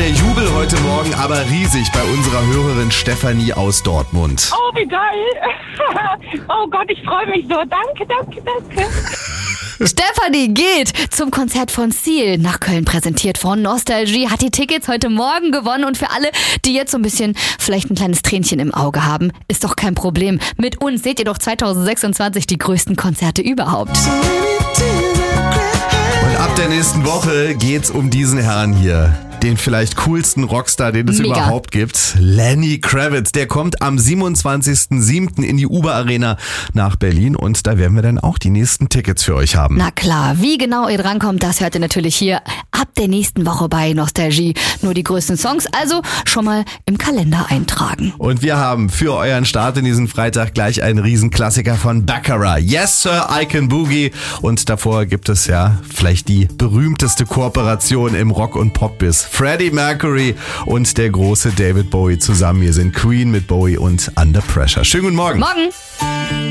der Jubel heute Morgen aber riesig bei unserer Hörerin Stefanie aus Dortmund. Oh, wie geil. Oh Gott, ich freue mich so. Danke. Stefanie geht zum Konzert von Seal nach Köln, präsentiert von Nostalgie, hat die Tickets heute Morgen gewonnen und für alle, die jetzt so ein bisschen vielleicht ein kleines Tränchen im Auge haben, ist doch kein Problem. Mit uns seht ihr doch 2026 die größten Konzerte überhaupt. Und ab der nächsten Woche geht's um diesen Herrn hier. Den vielleicht coolsten Rockstar, den es überhaupt gibt. Lenny Kravitz. Der kommt am 27.07. in die Uber Arena nach Berlin. Und da werden wir dann auch die nächsten Tickets für euch haben. Na klar, wie genau ihr drankommt, das hört ihr natürlich hier ab der nächsten Woche bei Nostalgie. Nur die größten Songs, also schon mal im Kalender eintragen. Und wir haben für euren Start in diesen Freitag gleich einen Riesenklassiker von Baccarat. Yes Sir, I Can Boogie. Und davor gibt es ja vielleicht die berühmteste Kooperation im Rock- und Pop-Biz. Freddie Mercury und der große David Bowie zusammen. Hier sind Queen mit Bowie und Under Pressure. Schönen guten Morgen. Morgen.